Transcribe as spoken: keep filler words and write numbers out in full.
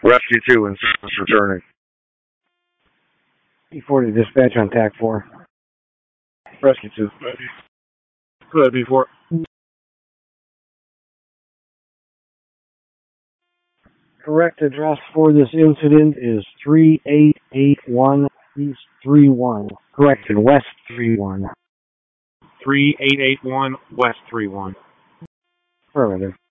Rescue two and service returning. E forty dispatch on T A C four. Rescue two. Go ahead, B four. Correct address for this incident is three eight eight one East three one. Correction, West three one. three eight eight one West three one. Affirmative.